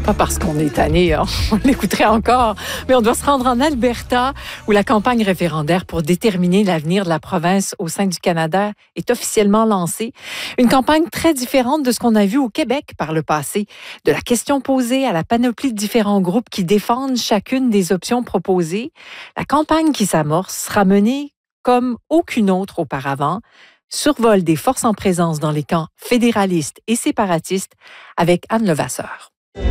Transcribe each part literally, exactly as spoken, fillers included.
Pas parce qu'on est tanné, hein, on l'écouterait encore, mais on doit se rendre en Alberta où la campagne référendaire pour déterminer l'avenir de la province au sein du Canada est officiellement lancée. Une campagne très différente de ce qu'on a vu au Québec par le passé. De la question posée à la panoplie de différents groupes qui défendent chacune des options proposées, la campagne qui s'amorce sera menée comme aucune autre auparavant. Survol des forces en présence dans les camps fédéralistes et séparatistes avec Anne Levasseur.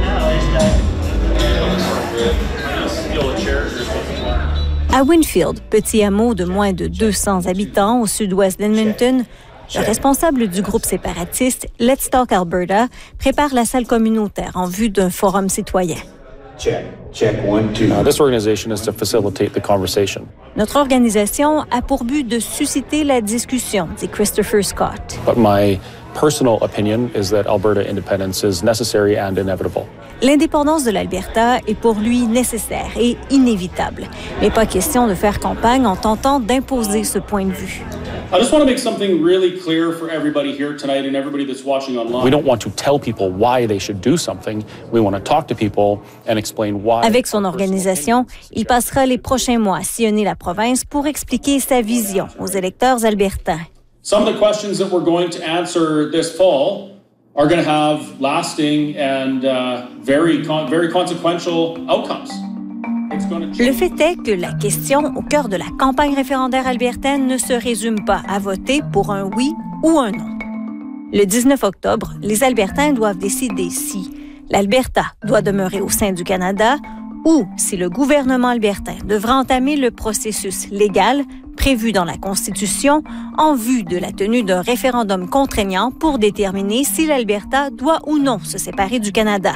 À Winfield, petit hameau de moins de deux cents habitants au sud-ouest d'Edmonton, le responsable du groupe séparatiste Let's Talk Alberta prépare la salle communautaire en vue d'un forum citoyen. Check. Check one, two. Uh, this organization is to facilitate the conversation. Notre organisation a pour but de susciter la discussion, dit Christopher Scott. But my personal opinion is that Alberta independence is necessary and inevitable. L'indépendance de l'Alberta est pour lui nécessaire et inévitable. Mais pas question de faire campagne en tentant d'imposer ce point de vue. I just want to make something really clear for everybody here tonight and everybody that's watching online. We don't want to tell people why they should do something. We want to talk to people and explain why. Avec son organisation, il passera les prochains mois à sillonner la province pour expliquer sa vision aux électeurs albertains. Some of the questions that we're going to answer this fall are going to have lasting and uh, very, con- very consequential outcomes. Le fait est que la question au cœur de la campagne référendaire albertaine ne se résume pas à voter pour un oui ou un non. Le dix-neuf octobre, les Albertains doivent décider si l'Alberta doit demeurer au sein du Canada ou si le gouvernement albertain devra entamer le processus légal prévu dans la Constitution en vue de la tenue d'un référendum contraignant pour déterminer si l'Alberta doit ou non se séparer du Canada.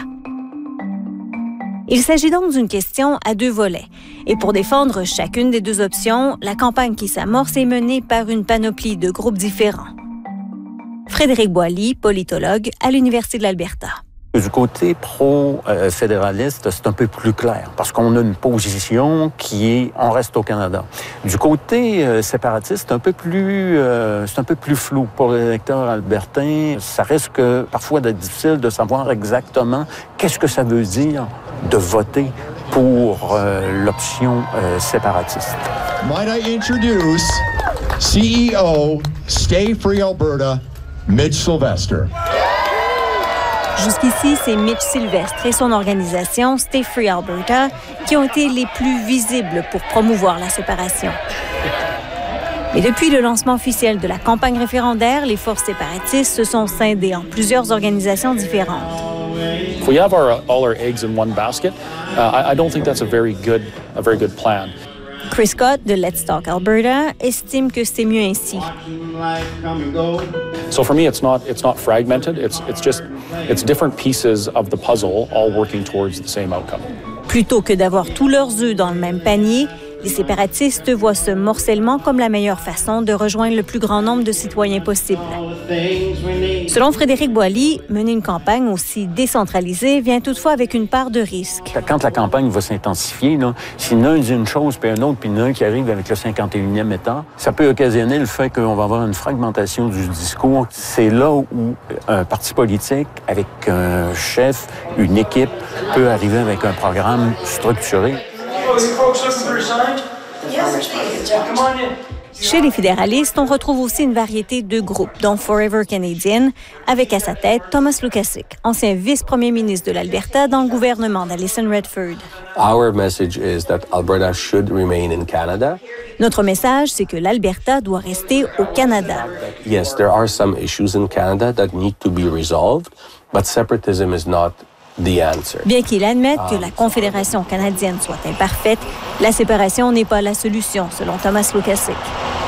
Il s'agit donc d'une question à deux volets. Et pour défendre chacune des deux options, la campagne qui s'amorce est menée par une panoplie de groupes différents. Frédéric Boilly, politologue à l'Université de l'Alberta. Du côté pro-fédéraliste, c'est un peu plus clair, parce qu'on a une position qui est « on reste au Canada ». Du côté euh, séparatiste, c'est un peu plus, euh, c'est un peu plus flou pour les électeurs albertains. Ça risque parfois d'être difficile de savoir exactement qu'est-ce que ça veut dire de voter pour euh, l'option euh, séparatiste. Might I introduce C E O, Stay Free Alberta, Mitch Sylvester. Jusqu'ici, c'est Mitch Sylvestre et son organisation Stay Free Alberta qui ont été les plus visibles pour promouvoir la séparation. Mais depuis le lancement officiel de la campagne référendaire, les forces séparatistes se sont scindées en plusieurs organisations différentes. If we have our, all our eggs in one basket, uh, I, I don't think that's a very good, a very good plan. Chris Scott de Let's Talk Alberta estime que c'est mieux ainsi. So for me, it's not it's not fragmented. It's it's just it's different pieces of the puzzle all working towards the same outcome. Plutôt que d'avoir tous leurs œufs dans le même panier, les séparatistes voient ce morcellement comme la meilleure façon de rejoindre le plus grand nombre de citoyens possible. Selon Frédéric Boilly, mener une campagne aussi décentralisée vient toutefois avec une part de risque. Quand la campagne va s'intensifier, là, si l'un dit une chose, puis un autre, puis l'un qui arrive avec le cinquante et unième État, ça peut occasionner le fait qu'on va avoir une fragmentation du discours. C'est là où un parti politique, avec un chef, une équipe, peut arriver avec un programme structuré. Chez les fédéralistes, on retrouve aussi une variété de groupes, dont Forever Canadian, avec à sa tête Thomas Lukaszuk, ancien vice-premier ministre de l'Alberta dans le gouvernement d'Alison Redford. Our message is that Alberta should remain in Canada. Notre message, c'est que l'Alberta doit rester au Canada. Yes, there are some issues in Canada that need to be resolved, but separatism is not the answer. Bien qu'il admette que la Confédération canadienne soit imparfaite, la séparation n'est pas la solution, selon Thomas Lukaszuk.